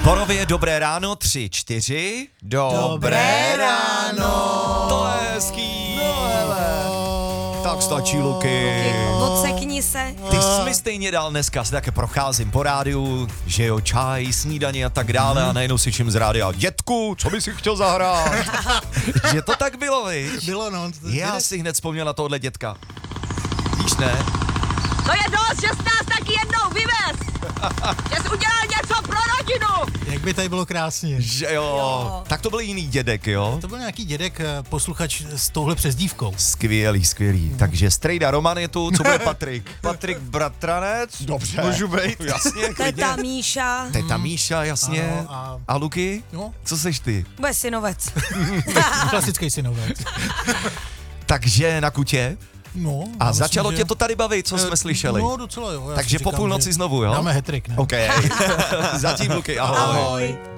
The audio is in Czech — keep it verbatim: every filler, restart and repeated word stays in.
Borově dobré ráno, tři, čtyři. Dobré ráno. To je hezký. No hele. Tak stačí, Luky. Odsekni se. Ty jsi mi stejně dal dneska, si také procházím po rádiu, že jo, čaj, snídaně a tak dále a najednou si čím z rádia. Dětku, co by si chtěl zahrát? Že to tak bylo, viď? Bylo, no. Já si hned vzpomněl na tohle dětka. Víš, ne? To je dost, že jsi nás taky jednou vyvez! Že jsi udělal něco pro rodinu! Jak by tady bylo krásně. Že jo. Jo. Tak to byl jiný dědek, jo? To byl nějaký dědek, posluchač s touhle přezdívkou. Skvělý, skvělý. Takže Strejda Roman je tu, co bude Patrik? Patrik Bratranec. Dobře. Můžu být? Jasně, klidně. Teta Míša. Teta Míša, jasně. Ano, a- a Luky? No. Co seš ty? Bude synovec. Klasický synovec. Takže na kutě. No. A já myslím, začalo že- tě to tady bavit, co jsme Eh, slyšeli. No, docela jo. Já Takže si po říkám, půlnoci že znovu, jo? Dáme hetrik, ne? OK. Zatím, Luky, ahoj. Ahoj.